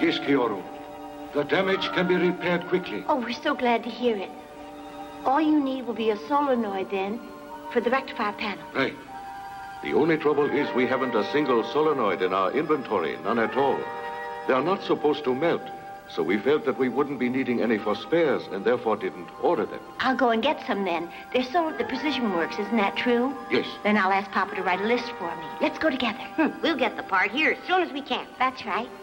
Yes, Kyoru. The damage can be repaired quickly. Oh, we're so glad to hear it. All you need will be a solenoid, then, for the rectifier panel. Right. The only trouble is we haven't a single solenoid in our inventory, none at all. They are not supposed to melt, so we felt that we wouldn't be needing any for spares and therefore didn't order them. I'll go and get some, then. They're sold at the Precision Works, isn't that true? Yes. Then I'll ask Papa to write a list for me. Let's go together. We'll get the part here as soon as we can. That's right.